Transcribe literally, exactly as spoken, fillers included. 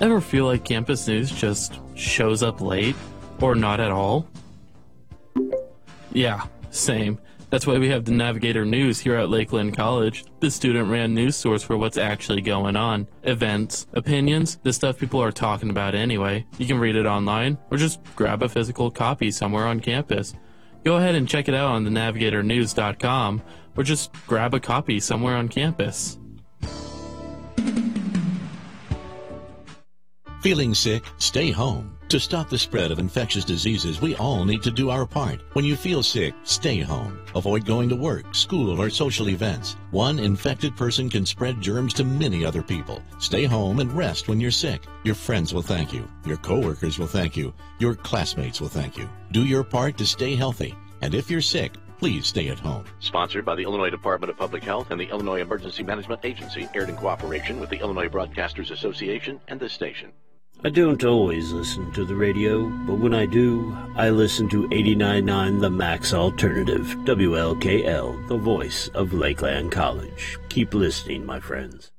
Ever feel like campus news just shows up late or not at all? Yeah, same. That's why we have the Navigator News here at Lakeland College, the student-ran news source for what's actually going on. Events, opinions, the stuff people are talking about anyway. You can read it online or just grab a physical copy somewhere on campus. Go ahead and check it out on the navigator news dot com or just grab a copy somewhere on campus. Feeling sick? Stay home. To stop the spread of infectious diseases, we all need to do our part. When you feel sick, stay home. Avoid going to work, school, or social events. One infected person can spread germs to many other people. Stay home and rest when you're sick. Your friends will thank you. Your coworkers will thank you. Your classmates will thank you. Do your part to stay healthy. And if you're sick, please stay at home. Sponsored by the Illinois Department of Public Health and the Illinois Emergency Management Agency, aired in cooperation with the Illinois Broadcasters Association and this station. I don't always listen to the radio, but when I do, I listen to eighty-nine point nine The Max Alternative, W L K L, the voice of Lakeland College. Keep listening, my friends.